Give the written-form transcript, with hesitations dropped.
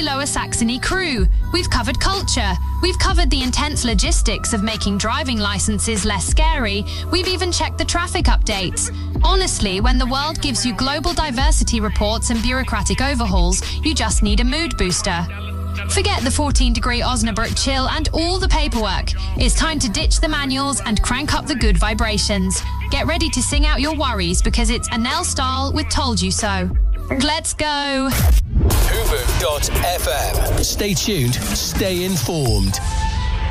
Lower Saxony crew. We've covered culture. We've covered the intense logistics of making driving licenses less scary. We've even checked the traffic updates. Honestly, when the world gives you global diversity reports and bureaucratic overhauls, you just need a mood booster. Forget the 14-degree Osnabrück chill and all the paperwork. It's time to ditch the manuals and crank up the good vibrations. Get ready to sing out your worries because it's Anel Stahl with Told You So. Let's go! Hoover.fm. Stay tuned, stay informed.